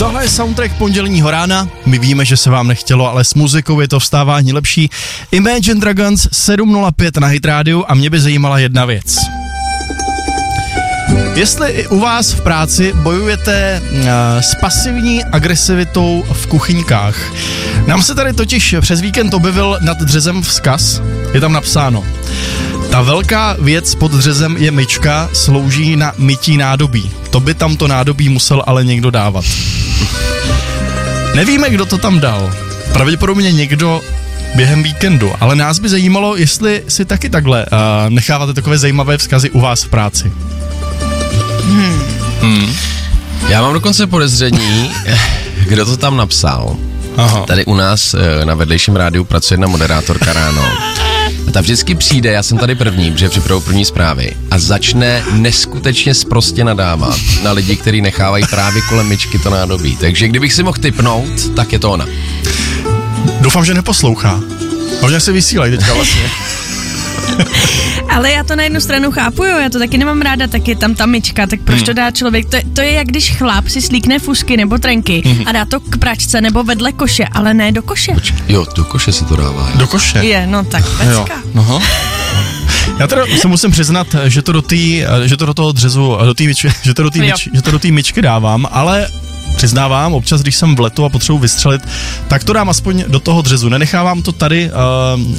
Tohle je soundtrack pondělního rána. My víme, že se vám nechtělo, ale s muzikou je to vstávání lepší. Imagine Dragons 7:05 na Hit Radio a mě by zajímala jedna věc. Jestli i u vás v práci bojujete s pasivní agresivitou v kuchyňkách. Nám se tady totiž přes víkend objevil nad dřezem vzkaz. Je tam napsáno: ta velká věc pod dřezem je myčka, slouží na mytí nádobí. To by tam to nádobí musel ale někdo dávat. Nevíme, kdo to tam dal. Pravděpodobně někdo během víkendu, ale nás by zajímalo, jestli si taky takhle necháváte takové zajímavé vzkazy u vás v práci. Já mám dokonce podezření, kdo to tam napsal. Aha. Tady u nás na vedlejším rádiu pracuje jedna moderátorka ráno. A ta vždycky přijde, já jsem tady první, protože připravuji první zprávy, a začne neskutečně sprostě nadávat na lidi, kteří nechávají právě kolem myčky to nádobí. Takže kdybych si mohl tipnout, tak je to ona. Doufám, že neposlouchá. Možná se vysílají teďka vlastně. Ale já to na jednu stranu chápu, jo, já to taky nemám ráda, tak je tam ta myčka, tak proč to dá člověk, to je jak když chlap si slíkne fusky nebo trenky a dá to k pračce nebo vedle koše, ale ne do koše. Jo, do koše se to dává. Do koše? Je, no tak pecka. Aha. Já teda se musím přiznat, že to do toho dřezu, že to do té myčky dávám, ale přiznávám, občas, když jsem v letu a potřebuji vystřelit, tak to dám aspoň do toho dřezu. Nenechávám to tady